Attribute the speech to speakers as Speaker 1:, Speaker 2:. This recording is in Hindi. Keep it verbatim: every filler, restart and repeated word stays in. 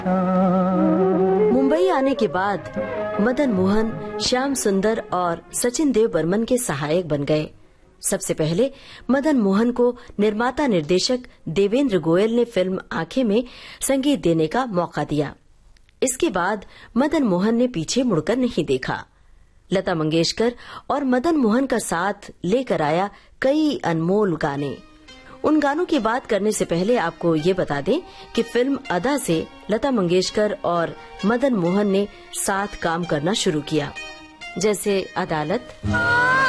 Speaker 1: मुंबई आने के बाद मदन मोहन श्याम सुंदर और सचिन देव बर्मन के सहायक बन गए। सबसे पहले मदन मोहन को निर्माता निर्देशक देवेंद्र गोयल ने फिल्म आंखें में संगीत देने का मौका दिया। इसके बाद मदन मोहन ने पीछे मुड़कर नहीं देखा। लता मंगेशकर और मदन मोहन का साथ लेकर आया कई अनमोल गाने। उन गानों की बात करने से पहले आपको ये बता दें कि फिल्म अदा से लता मंगेशकर और मदन मोहन ने साथ काम करना शुरू किया, जैसे अदालत,